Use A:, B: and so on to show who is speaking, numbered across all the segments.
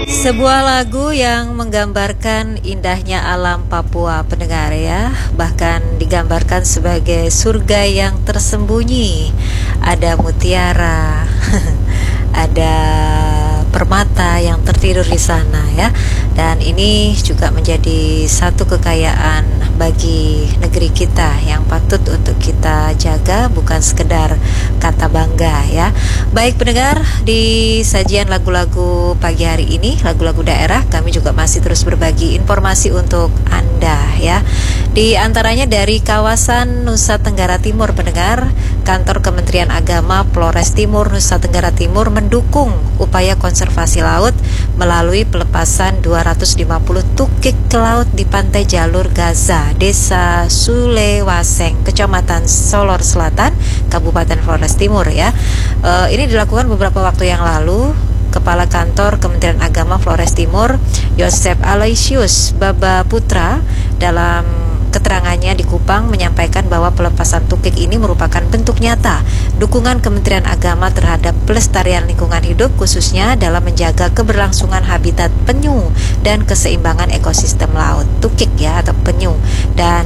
A: Sebuah lagu yang menggambarkan indahnya alam Papua, pendengar ya. Bahkan digambarkan sebagai surga yang tersembunyi. Ada mutiara, ada permata yang tertidur di sana ya. Dan ini juga menjadi satu kekayaan bagi negeri kita yang patut untuk kita jaga, bukan sekedar kata bangga ya. Baik pendengar, di sajian lagu-lagu pagi hari ini, lagu-lagu daerah, kami juga masih terus berbagi informasi untuk Anda ya. Di antaranya dari kawasan Nusa Tenggara Timur, pendengar, Kantor Kementerian Agama Flores Timur Nusa Tenggara Timur mendukung upaya konservasi laut melalui pelepasan 250 tukik ke laut di pantai jalur Gaza, Desa Sulewaseng, Kecamatan Solor Selatan, Kabupaten Flores Timur ya. Ini dilakukan beberapa waktu yang lalu. Kepala Kantor Kementerian Agama Flores Timur, Yosef Aloysius Baba Putra, dalam keterangannya di Kupang menyampaikan bahwa pelepasan tukik ini merupakan bentuk nyata dukungan Kementerian Agama terhadap pelestarian lingkungan hidup, khususnya dalam menjaga keberlangsungan habitat penyu dan keseimbangan ekosistem laut. Tukik ya, atau penyu. Dan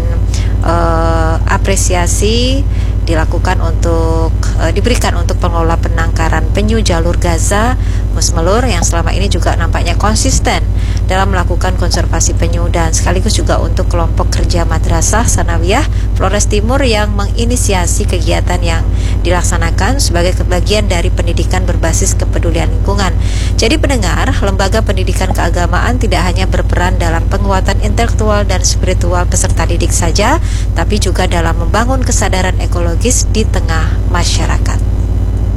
A: apresiasi dilakukan untuk diberikan untuk pengelola penangkaran penyu jalur Gaza Musmelur yang selama ini juga nampaknya konsisten dalam melakukan konservasi penyu, dan sekaligus juga untuk kelompok kerja Madrasah Sanawiyah Flores Timur yang menginisiasi kegiatan yang dilaksanakan sebagai bagian dari pendidikan berbasis kepedulian lingkungan. Jadi pendengar, lembaga pendidikan keagamaan tidak hanya berperan dalam penguatan intelektual dan spiritual peserta didik saja, tapi juga dalam membangun kesadaran ekologis di tengah masyarakat.